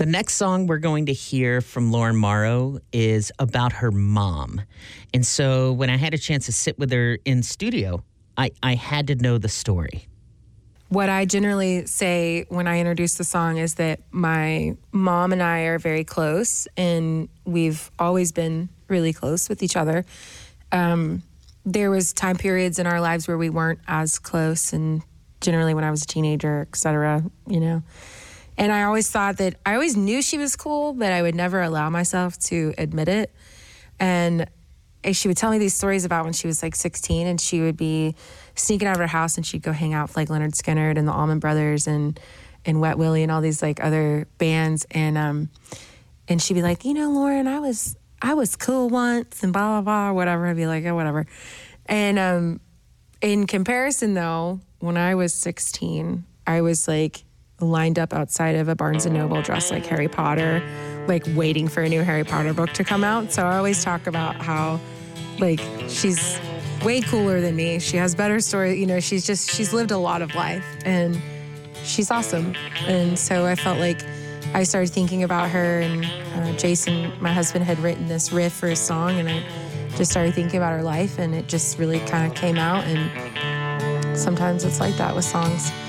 The next song we're going to hear from Lauren Morrow is about her mom. And so when I had a chance to sit with her in studio, I had to know the story. What I generally say when I introduce the song is that my mom and I are very close, and we've always been really close with each other. There was time periods in our lives where we weren't as close, and generally when I was a teenager, et cetera, you know. And I always thought that I always knew she was cool, but I would never allow myself to admit it. And she would tell me these stories about when she was like 16, and she would be sneaking out of her house and she'd go hang out with like Leonard Skinner and the Allman Brothers and Wet Willie and all these like other bands. And she'd be like, you know, Lauren, I was cool once and blah, blah, blah, whatever. I'd be like, oh, whatever. And in comparison though, when I was 16, I was like lined up outside of a Barnes & Noble dressed like Harry Potter, like waiting for a new Harry Potter book to come out. So I always talk about how like she's way cooler than me. She has better story. You know, she's lived a lot of life and she's awesome. And so I felt like I started thinking about her, and Jason, my husband, had written this riff for a song, and I just started thinking about her life, and it just really kind of came out. And sometimes it's like that with songs.